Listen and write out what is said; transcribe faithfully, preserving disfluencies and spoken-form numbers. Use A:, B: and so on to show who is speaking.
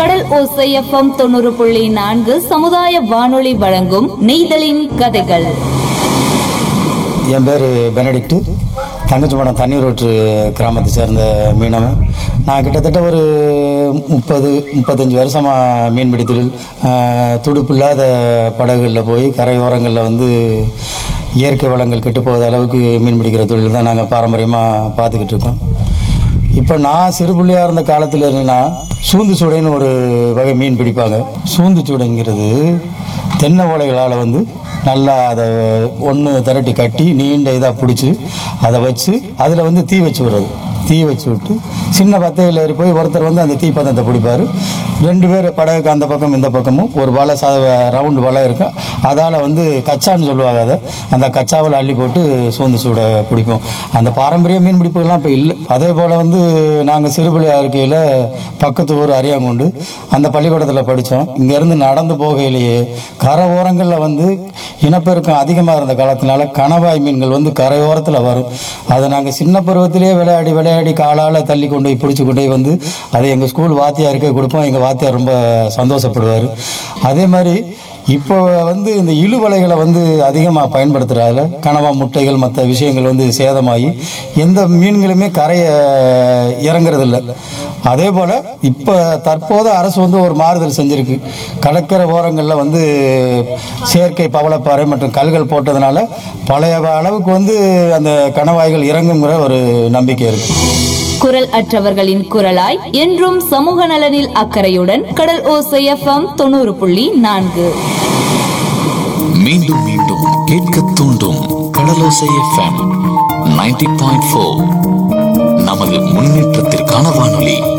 A: கடல் ஓசை எஃப்எம் தொண்ணூறு புள்ளி நான்கு சமுதாய வானொலி வழங்கும் நெய்தலின் கதைகள்.
B: என் பேர் பெனடிக்ட். தங்கச்சிமடம் தண்ணீர் ஊற்று கிராமத்தை சேர்ந்த மீனவன். நான் கிட்டத்தட்ட ஒரு முப்பது முப்பத்தஞ்சு வருஷமாக மீன்பிடி தொழில், துடுப்பு இல்லாத படகுகளில் போய் கரையோரங்களில் வந்து இயற்கை வளங்கள் கெட்டு போகாத அளவுக்கு மீன் பிடிக்கிற தொழில் தான் நாங்கள் பாரம்பரியமாக பார்த்துக்கிட்டு இருக்கோம். இப்போ நான் சிறு பிள்ளையாக இருந்த காலத்தில் இருந்தேன்னா சூந்து சூடைன்னு ஒரு வகை மீன் பிடிப்பாங்க. சூந்து சூடைங்கிறது தென்னை ஓலைகளால் வந்து நல்லா அதை ஒன்று திரட்டி கட்டி நீண்ட இதாக பிடிச்சி அதை வச்சு அதில் வந்து தீ வச்சு விடுறது. தீ வச்சு விட்டு சின்ன பத்தையில் ஏறி போய் ஒருத்தர் வந்து அந்த தீப்பந்தத்தை பிடிப்பார். ரெண்டு பேர் படகுக்கு அந்த பக்கம் இந்த பக்கமும் ஒரு வலை ச ரவுண்டு வலை இருக்கும். அதால் வந்து கச்சான்னு சொல்லுவாங்க. அதை அந்த கச்சாவில் அள்ளி போட்டு சூந்து சூட பிடிப்போம். அந்த பாரம்பரிய மீன் பிடிப்புகள்லாம் இப்போ இல்லை. அதே போல் வந்து நாங்கள் சிறுபிள்ளையாக இருக்கையில் பக்கத்து ஊர் அரியாங்குண்டு அந்த பள்ளிக்கூடத்தில் படித்தோம். இங்கேருந்து நடந்து போகையிலேயே கரை ஓரங்களில் வந்து இனப்பெருக்கம் அதிகமாக இருந்த காலத்தினால கணவாய் மீன்கள் வந்து கரையோரத்தில் வரும். அதை நாங்கள் சின்ன பருவத்திலே விளையாடி விளையாடி காலால் தள்ளி கொண்டு போய் பிடிச்சி கொண்டு போய் வந்து அதை எங்கள் ஸ்கூல் வாத்தியாருக்கே கொடுப்போம். எங்கள் வாத்தியார் ரொம்ப சந்தோஷப்படுவார். அதே மாதிரி இப்போ வந்து இந்த இழுவலைகளை வந்து அதிகமாக பயன்படுத்துகிறதால கனவா முட்டைகள் மற்ற விஷயங்கள் வந்து சேதமாகி எந்த மீன்களுமே கரையை இறங்குறதில்ல. அதே போல் இப்போ தற்போது அரசு வந்து ஒரு மாறுதல் செஞ்சுருக்கு. கடற்கரை ஓரங்களில் வந்து செயற்கை பவளப்பாறை மற்றும் கல்கள் போட்டதுனால பழைய அளவுக்கு வந்து அந்த கணவாய்கள் இறங்குங்கிற ஒரு நம்பிக்கை இருக்குது.
A: குரல் அற்றவர்களின் குரலாய் என்றும் சமூக நலனில் அக்கறையுடன் கடல் ஓசை எஃப்எம் தொண்ணூறு புள்ளி நான்கு.
C: மீண்டும் மீண்டும் கேட்க தூண்டும் கடலோசை எஃப்எம் தொண்ணூறு புள்ளி நான்கு. நமது முன்னேற்றத்திற்கான வானொலி.